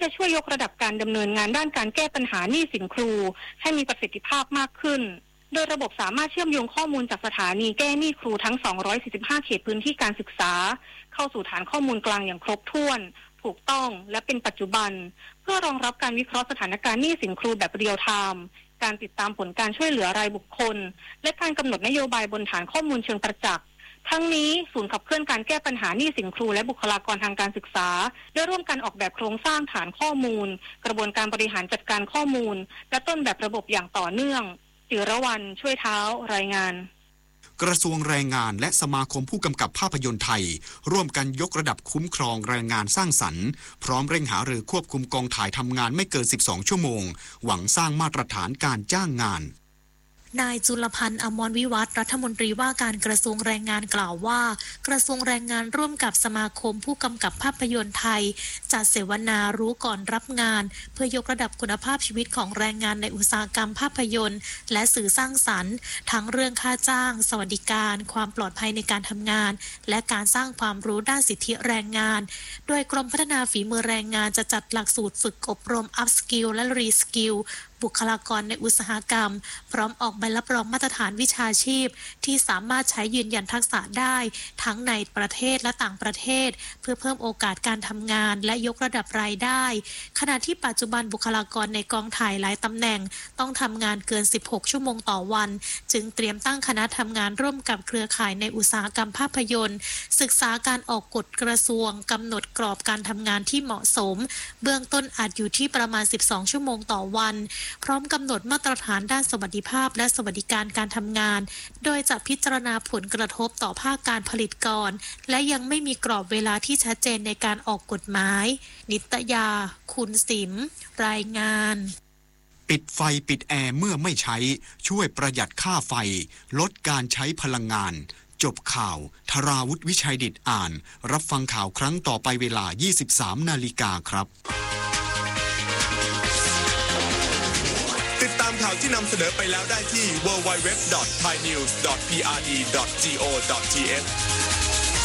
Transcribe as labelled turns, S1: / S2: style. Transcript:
S1: จะช่วยยกระดับการดำเนินงานด้านการแก้ปัญหาหนี้สินครูให้มีประสิทธิภาพมากขึ้นโดยระบบสามารถเชื่อมโยงข้อมูลจากสถานีแก้หนี้ครูทั้ง245เขตพื้นที่การศึกษาเข้าสู่ฐานข้อมูลกลางอย่างครบถ้วนถูกต้องและเป็นปัจจุบันเพื่อรองรับการวิเคราะห์สถานการณ์หนี้สินครูแบบเรียลไทม์การติดตามผลการช่วยเหลือรายบุคคลและการกำหนดนโยบายบนฐานข้อมูลเชิงประจักษ์ทั้งนี้ศูนย์ขับเคลื่อนการแก้ปัญหาหนี้สินครูและบุคลากรทางการศึกษาได้ร่วมกันออกแบบโครงสร้างฐานข้อมูลกระบวนการบริหารจัดการข้อมูลและต้นแบบระบบอย่างต่อเนื่องจิรวรรณช่วยเท้ารายงาน
S2: กระทรวงแรงงานและสมาคมผู้กำกับภาพยนตร์ไทยร่วมกันยกระดับคุ้มครองแรงงานสร้างสรรค์พร้อมเร่งหารือควบคุมกองถ่ายทำงานไม่เกิน12ชั่วโมงหวังสร้างมาตรฐานการจ้างงาน
S3: นายจุลพันธ์อมรวิวัฒน์รัฐมนตรีว่าการกระทรวงแรงงานกล่าวว่ากระทรวงแรงงานร่วมกับสมาคมผู้กำกับภาพยนตร์ไทยจัดเสวนารู้ก่อนรับงานเพื่อยกระดับคุณภาพชีวิตของแรงงานในอุตสาหกรรมภาพยนตร์และสื่อสร้างสรรค์ทั้งเรื่องค่าจ้างสวัสดิการความปลอดภัยในการทำงานและการสร้างความรู้ด้านสิทธิแรงงานโดยกรมพัฒนาฝีมือแรงงานจะจัดหลักสูตรฝึกอบรม Up Skill และ Re Skillบุคลากรในอุตสาหกรรมพร้อมออกใบรับรองมาตรฐานวิชาชีพที่สามารถใช้ยืนยันทักษะได้ทั้งในประเทศและต่างประเทศเพื่อเพิ่มโอกาสการทำงานและยกระดับรายได้ขณะที่ปัจจุบันบุคลากรในกองถ่ายหลายตำแหน่งต้องทำงานเกิน16ชั่วโมงต่อวันจึงเตรียมตั้งคณะทำงานร่วมกับเครือข่ายในอุตสาหกรรมภาพยนตร์ศึกษาการออกกฎกระทรวงกำหนดกรอบการทำงานที่เหมาะสมเบื้องต้นอาจอยู่ที่ประมาณ12ชั่วโมงต่อวันพร้อมกำหนดมาตรฐานด้านสวัสดิภาพและสวัสดิการการทำงานโดยจะพิจารณาผลกระทบต่อภาคการผลิตก่อนและยังไม่มีกรอบเวลาที่ชัดเจนในการออกกฎหมายนิตยาคุณสิมรายงาน
S2: ปิดไฟปิดแอร์เมื่อไม่ใช้ช่วยประหยัดค่าไฟลดการใช้พลังงานจบข่าวธราวุฒิวิชัยดิษฐ์อ่านรับฟังข่าวครั้งต่อไปเวลา 23 นาฬิกาครับ
S4: ติดตามข่าวที่นำเสนอไปแล้วได้ที่ www.thainews.prd.go.th